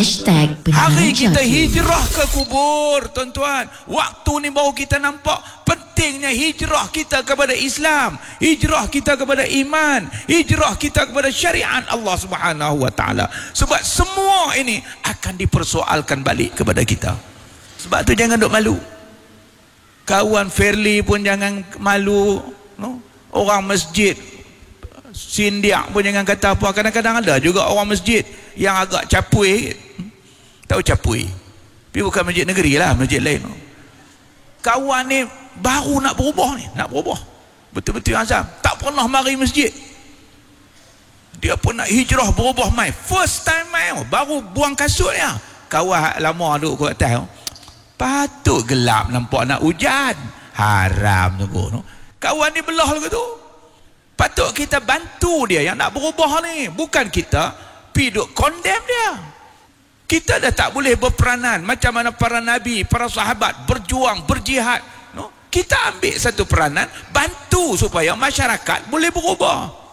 Hari kita hijrah ke kubur, tuan-tuan. Waktu ni baru kita nampak pentingnya hijrah kita kepada Islam, hijrah kita kepada iman, hijrah kita kepada syariat Allah Subhanahu wa taala. Sebab semua ini akan dipersoalkan balik kepada kita. Sebab tu jangan duk malu. Kawan Fairly pun jangan malu, no? Orang masjid Sindiak pun jangan kata apa. Kadang-kadang ada juga orang masjid yang agak capui. Tahu capui? Tapi bukan masjid negeri lah, masjid lain. Kawan ni baru nak berubah ni, nak berubah. Betul-betul azam. Tak pernah mari masjid. Dia pun nak hijrah berubah mai. First time mai, baru buang kasut dia. Kawan lama duduk kat atas. Patut gelap nampak nak hujan. Haram tu. Kawan ni belah lagu tu. Patut kita bantu dia yang nak berubah ni. Bukan kita pergi duk condemn dia. Kita dah tak boleh berperanan macam mana para nabi, para sahabat berjuang, berjihad. No? Kita ambil satu peranan, bantu supaya masyarakat boleh berubah.